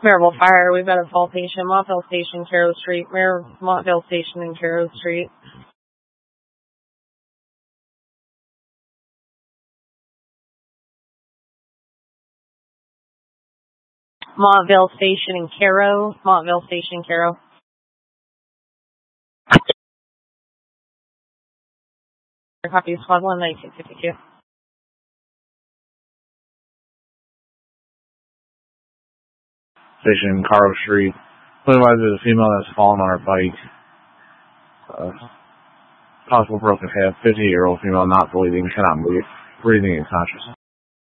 Maryville Fire, we've got a fall patient, Montville Station, Caro Street, Montville Station and Caro Street. Montville Station and Caro. Montville Station, Caro. Copy, Squad 1, 1952. Station, Caro Street. Otherwise, there's a female that's fallen on her bike. Possible broken hip. 50-year-old female, not bleeding, cannot move, breathing and conscious.